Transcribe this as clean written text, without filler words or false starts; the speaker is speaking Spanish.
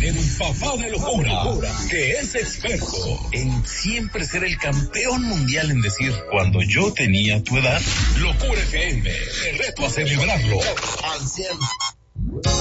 el papá de locura, que es experto en siempre ser el campeón mundial en decir, cuando yo tenía tu edad, Locura FM, te reto a celebrarlo al 100.